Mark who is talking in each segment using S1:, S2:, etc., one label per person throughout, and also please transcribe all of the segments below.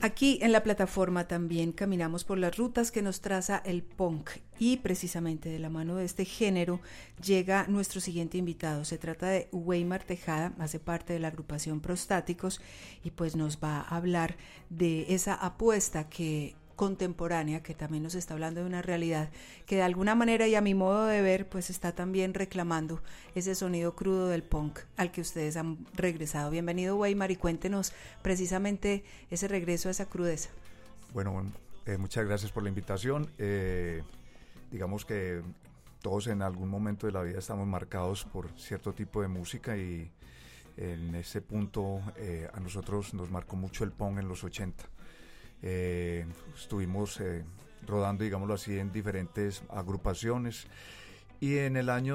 S1: Aquí en la plataforma también caminamos por las rutas que nos traza el punk y precisamente de la mano de este género llega nuestro siguiente invitado. Se trata de Weimar Tejada, hace parte de la agrupación Prostáticos y pues nos va a hablar de esa apuesta contemporánea que también nos está hablando de una realidad que de alguna manera y a mi modo de ver pues está también reclamando ese sonido crudo del punk al que ustedes han regresado. Bienvenido Weimar y cuéntenos precisamente ese regreso a esa crudeza.
S2: Bueno, muchas gracias por la invitación. Digamos que todos en algún momento de la vida estamos marcados por cierto tipo de música y en ese punto a nosotros nos marcó mucho el punk en los 80. Estuvimos rodando, digámoslo así, en diferentes agrupaciones y en el año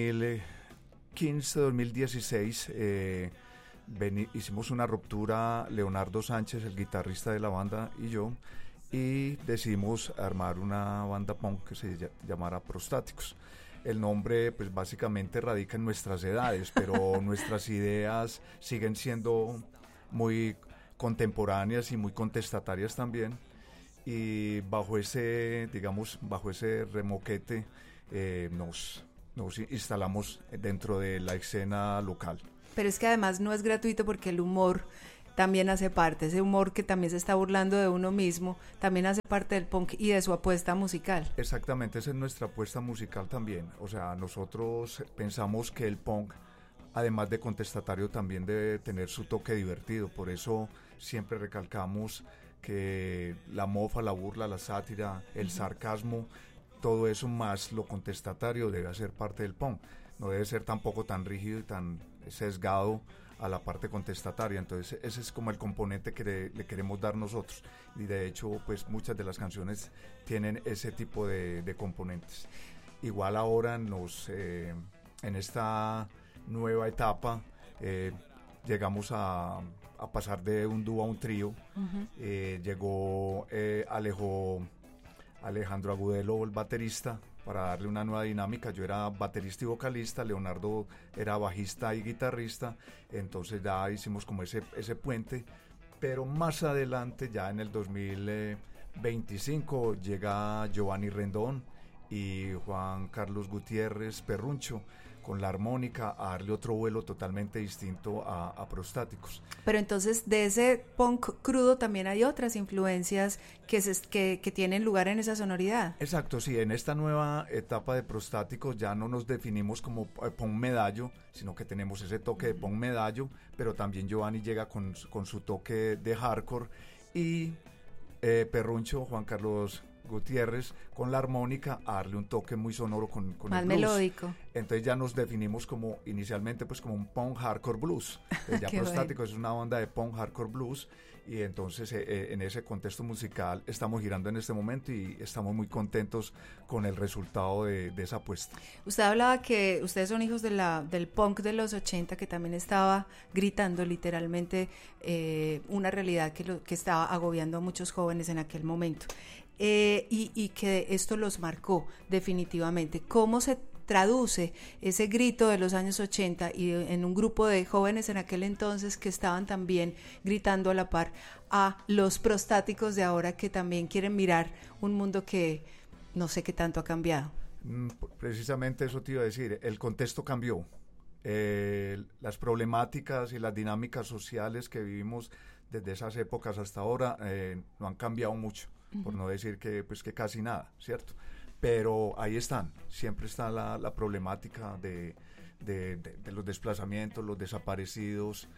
S2: 2015-2016 hicimos una ruptura, Leonardo Sánchez, el guitarrista de la banda y yo, y decidimos armar una banda punk que se llamara Prostáticos. El nombre pues básicamente radica en nuestras edades, pero nuestras ideas siguen siendo muy contemporáneas y muy contestatarias también, y bajo ese remoquete nos instalamos dentro de la escena local.
S1: Pero es que además no es gratuito porque el humor también hace parte, ese humor que también se está burlando de uno mismo, también hace parte del punk y de su apuesta musical.
S2: Exactamente, esa es nuestra apuesta musical también, o sea, nosotros pensamos que el punk, además de contestatario, también debe tener su toque divertido, por eso siempre recalcamos que la mofa, la burla, la sátira, el sarcasmo, todo eso más lo contestatario debe hacer parte del punk, no debe ser tampoco tan rígido y tan sesgado a la parte contestataria, entonces ese es como el componente que le queremos dar nosotros y de hecho pues muchas de las canciones tienen ese tipo de componentes. Igual ahora en esta nueva etapa llegamos a pasar de un dúo a un trío. Llegó Alejandro Agudelo, el baterista, para darle una nueva dinámica. Yo era baterista y vocalista, Leonardo era bajista y guitarrista, entonces ya hicimos como ese puente, pero más adelante, ya en el 2025, llega Giovanni Rendón y Juan Carlos Gutiérrez Perruncho con la armónica a darle otro vuelo totalmente distinto a Prostáticos.
S1: Pero entonces de ese punk crudo también hay otras influencias que tienen lugar en esa sonoridad.
S2: Exacto, sí, en esta nueva etapa de Prostáticos ya no nos definimos como punk medallo, sino que tenemos ese toque de punk medallo, pero también Giovanni llega con su toque de hardcore y Perruncho, Juan Carlos Gutiérrez, con la armónica a darle un toque muy sonoro con
S1: más
S2: el blues.
S1: Melódico.
S2: Entonces ya nos definimos como inicialmente pues como un punk hardcore blues. Ya Prostáticos es una banda de punk hardcore blues y entonces en ese contexto musical estamos girando en este momento y estamos muy contentos con el resultado de esa apuesta.
S1: Usted hablaba que ustedes son hijos del punk de los 80 que también estaba gritando literalmente una realidad que estaba agobiando a muchos jóvenes en aquel momento. Y que esto los marcó definitivamente. ¿Cómo se traduce ese grito de los años 80 y en un grupo de jóvenes en aquel entonces que estaban también gritando a la par a los prostáticos de ahora que también quieren mirar un mundo que no sé qué tanto ha cambiado?
S2: Precisamente eso te iba a decir, el contexto cambió. Las problemáticas y las dinámicas sociales que vivimos desde esas épocas hasta ahora no han cambiado mucho, por no decir que casi nada, ¿cierto? Pero ahí están, siempre está la problemática de los desplazamientos, los desaparecidos,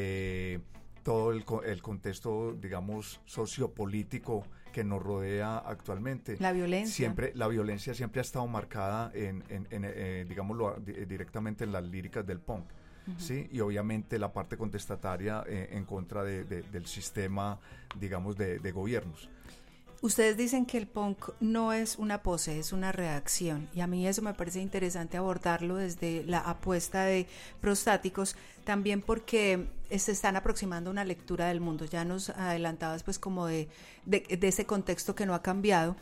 S2: todo el contexto, digamos, sociopolítico que nos rodea actualmente.
S1: La violencia.
S2: La violencia siempre ha estado marcada digámoslo, directamente en las líricas del punk. ¿Sí? Y obviamente la parte contestataria en contra del sistema, digamos, de gobiernos.
S1: Ustedes dicen que el punk no es una pose, es una reacción, y a mí eso me parece interesante abordarlo desde la apuesta de Prostáticos, también porque se están aproximando a una lectura del mundo. Ya nos adelantabas pues como de ese contexto que no ha cambiado,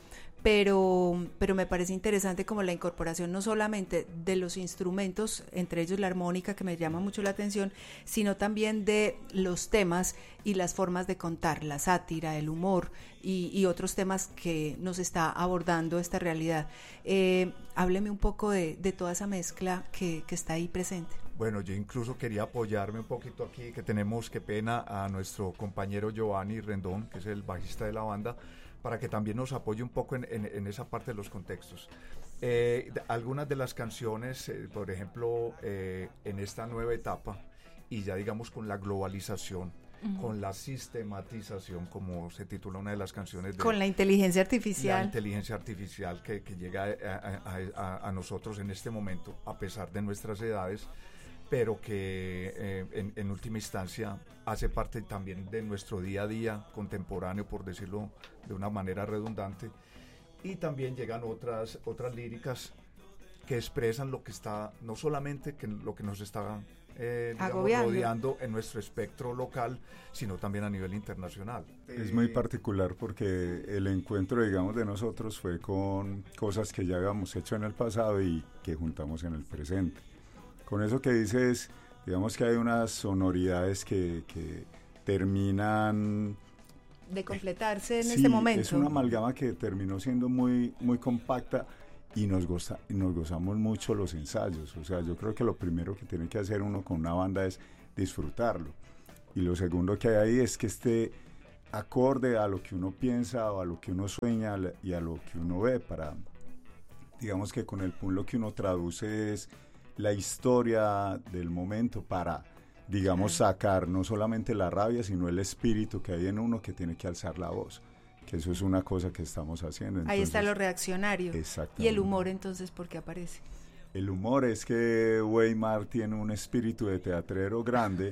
S1: pero me parece interesante como la incorporación no solamente de los instrumentos, entre ellos la armónica, que me llama mucho la atención, sino también de los temas y las formas de contar, la sátira, el humor y otros temas que nos está abordando esta realidad. Hábleme un poco de toda esa mezcla que está ahí presente.
S2: Bueno, yo incluso quería apoyarme un poquito aquí, que tenemos, qué pena, a nuestro compañero Giovanni Rendón, que es el bajista de la banda, para que también nos apoye un poco en esa parte de los contextos. Algunas de las canciones, por ejemplo, en esta nueva etapa, y ya digamos con la globalización, con la sistematización, como se titula una de las canciones.
S1: Con la inteligencia artificial.
S2: La inteligencia artificial que llega a nosotros en este momento, a pesar de nuestras edades, pero que en última instancia hace parte también de nuestro día a día contemporáneo, por decirlo de una manera redundante. Y también llegan otras líricas que expresan lo que está, no solamente lo que nos está rodeando en nuestro espectro local, sino también a nivel internacional.
S3: Es muy particular porque el encuentro, digamos, de nosotros fue con cosas que ya habíamos hecho en el pasado y que juntamos en el presente. Con eso que dices, digamos que hay unas sonoridades que terminan
S1: de completarse en este momento.
S3: Es una amalgama que terminó siendo muy, muy compacta y nos gozamos mucho los ensayos. O sea, yo creo que lo primero que tiene que hacer uno con una banda es disfrutarlo. Y lo segundo que hay ahí es que esté acorde a lo que uno piensa o a lo que uno sueña y a lo que uno ve, para, digamos que con el PUN lo que uno traduce es la historia del momento para, digamos, sacar no solamente la rabia, sino el espíritu que hay en uno que tiene que alzar la voz, que eso es una cosa que estamos haciendo. Entonces,
S1: ahí está lo reaccionario.
S3: Exactamente.
S1: Y el humor, entonces, ¿por qué aparece?
S3: El humor es que Weimar tiene un espíritu de teatrero grande.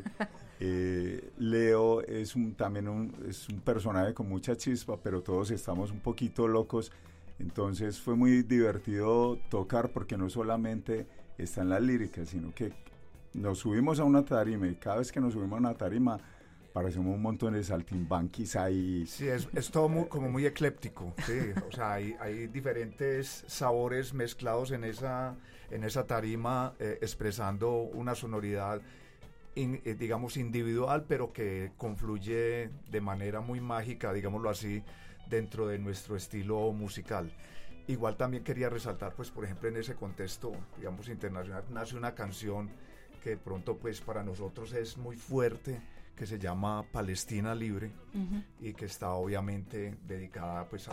S3: Leo es un personaje con mucha chispa, pero todos estamos un poquito locos. Entonces fue muy divertido tocar, porque no solamente está en las líricas, sino que nos subimos a una tarima, y cada vez que nos subimos a una tarima parecemos un montón de saltimbanquis ahí.
S2: Sí, es todo como muy ecléptico, sí. O sea, hay diferentes sabores mezclados en esa tarima, expresando una sonoridad digamos individual, pero que confluye de manera muy mágica, digámoslo así, dentro de nuestro estilo musical. Igual también quería resaltar, pues, por ejemplo, en ese contexto, digamos, internacional, nace una canción que de pronto, pues, para nosotros es muy fuerte, que se llama Palestina Libre, y que está obviamente dedicada, pues,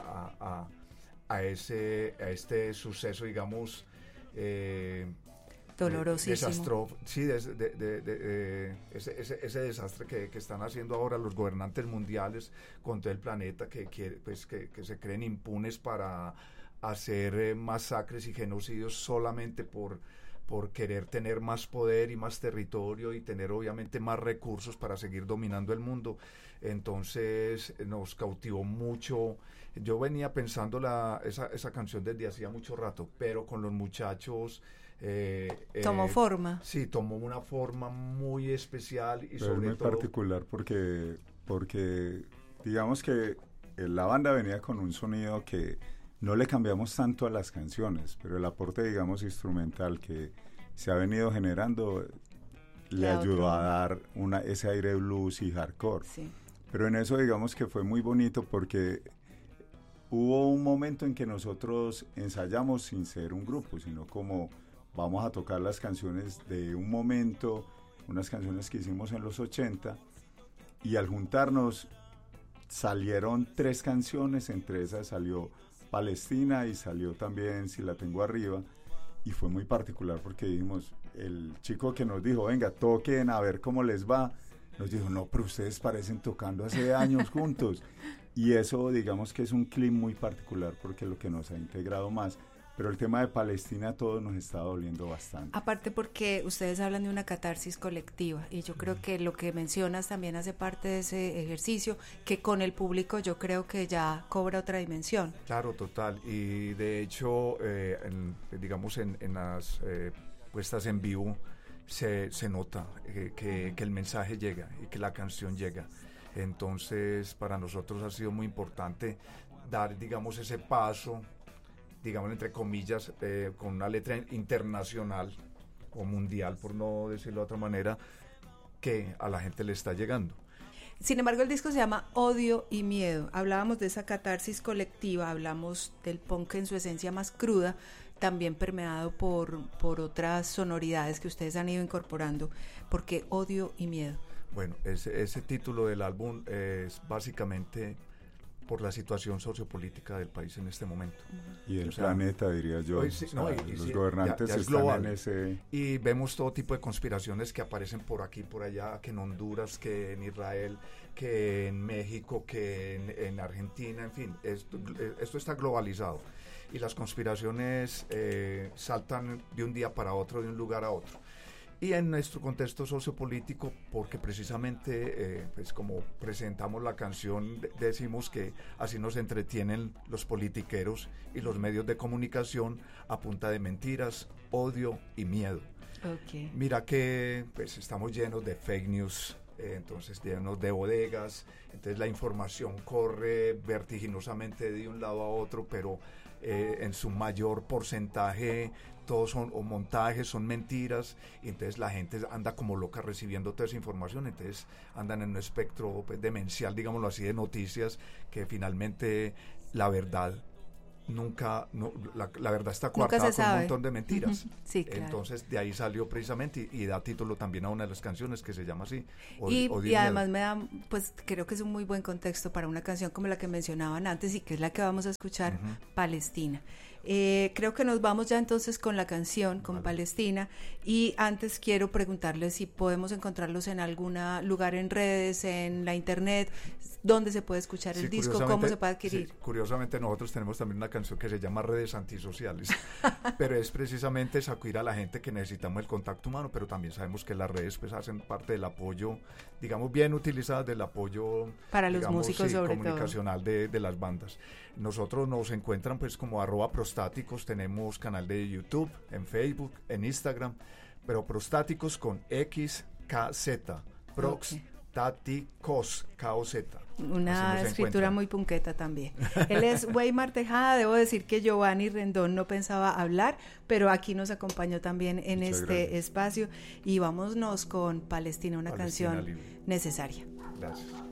S2: a este suceso, digamos,
S1: dolorosísimo.
S2: Ese desastre que están haciendo ahora los gobernantes mundiales con todo el planeta, que se creen impunes para hacer masacres y genocidios solamente por querer tener más poder y más territorio y tener obviamente más recursos para seguir dominando el mundo. Entonces nos cautivó mucho. Yo venía pensando esa canción desde hacía mucho rato, pero con los muchachos
S1: tomó forma.
S2: Sí, tomó una forma muy especial y
S3: pero
S2: sobre
S3: muy
S2: todo
S3: particular porque digamos que la banda venía con un sonido que no le cambiamos tanto a las canciones, pero el aporte, digamos, instrumental que se ha venido generando le ayudó a dar ese aire blues y hardcore.
S1: Sí.
S3: Pero en eso, digamos que fue muy bonito, porque hubo un momento en que nosotros ensayamos sin ser un grupo, sino como vamos a tocar las canciones de un momento, unas canciones que hicimos en los 80, y al juntarnos salieron 3 canciones, entre esas salió Palestina y salió también Si la tengo arriba, y fue muy particular porque dijimos, el chico que nos dijo, venga, toquen a ver cómo les va, nos dijo, no, pero ustedes parecen tocando hace años juntos, y eso, digamos que es un clip muy particular porque es lo que nos ha integrado más. Pero el tema de Palestina a todos nos está doliendo bastante.
S1: Aparte porque ustedes hablan de una catarsis colectiva, y yo creo que lo que mencionas también hace parte de ese ejercicio, que con el público yo creo que ya cobra otra dimensión.
S2: Claro, total. Y de hecho, digamos en las puestas en vivo se nota que el mensaje llega y que la canción llega. Entonces, para nosotros ha sido muy importante dar, digamos, ese paso, digamos, entre comillas, con una letra internacional o mundial, por no decirlo de otra manera, que a la gente le está llegando.
S1: Sin embargo, el disco se llama Odio y Miedo. Hablábamos de esa catarsis colectiva, hablamos del punk en su esencia más cruda, también permeado por otras sonoridades que ustedes han ido incorporando. ¿Por qué Odio y Miedo?
S2: Bueno, ese título del álbum es básicamente por la situación sociopolítica del país en este momento.
S3: Y el planeta, diría yo.
S2: Sí,
S3: los gobernantes
S2: ya es
S3: están
S2: global.
S3: en ese...
S2: Y vemos todo tipo de conspiraciones que aparecen por aquí, por allá, que en Honduras, que en Israel, que en México, que en Argentina, en fin, esto está globalizado. Y las conspiraciones saltan de un día para otro, de un lugar a otro. Y en nuestro contexto sociopolítico, porque precisamente, pues como presentamos la canción, decimos que así nos entretienen los politiqueros y los medios de comunicación a punta de mentiras, odio y miedo.
S1: Okay.
S2: Mira que pues estamos llenos de fake news, entonces llenos de bodegas, entonces la información corre vertiginosamente de un lado a otro, pero en su mayor porcentaje todos son o montajes, son mentiras, y entonces la gente anda como loca recibiendo toda esa información, entonces andan en un espectro pues, demencial, digámoslo así, de noticias, que finalmente la verdad la verdad está coartada con un montón de mentiras.
S1: Sí, claro.
S2: Entonces de ahí salió precisamente y da título también a una de las canciones que se llama así.
S1: Y además me da, pues creo que es un muy buen contexto para una canción como la que mencionaban antes y que es la que vamos a escuchar, Palestina. Creo que nos vamos ya entonces con la canción, con Palestina, y antes quiero preguntarles si podemos encontrarlos en algún lugar en redes, en la internet, dónde se puede escuchar el disco, cómo se puede adquirir.
S2: Sí, curiosamente nosotros tenemos también una canción que se llama Redes Antisociales, pero es precisamente sacudir a la gente que necesitamos el contacto humano, pero también sabemos que las redes pues hacen parte del apoyo, digamos bien utilizadas, del apoyo
S1: para los músicos sobre
S2: comunicacional de las bandas. Nosotros nos encuentran pues como @prostáticos, tenemos canal de YouTube, en Facebook, en Instagram, pero prostáticos con XKZ, prostáticos, KOZ.
S1: Una escritura muy punqueta también. Él es Weimar Tejada. Debo decir que Giovanni Rendón no pensaba hablar, pero aquí nos acompañó también en Muchas gracias. Espacio, y vámonos con Palestina, una canción libre. Necesaria.
S2: Gracias.